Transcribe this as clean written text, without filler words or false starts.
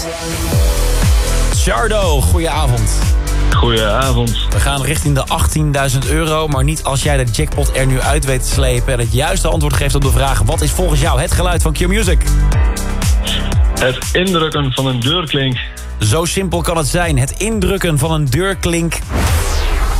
Shardo, goedenavond. Goedenavond. We gaan richting de €18.000, maar niet als jij de jackpot er nu uit weet te slepen en het juiste antwoord geeft op de vraag: wat is volgens jou het geluid van Q-Music? Het indrukken van een deurklink. Zo simpel kan het zijn, het indrukken van een deurklink.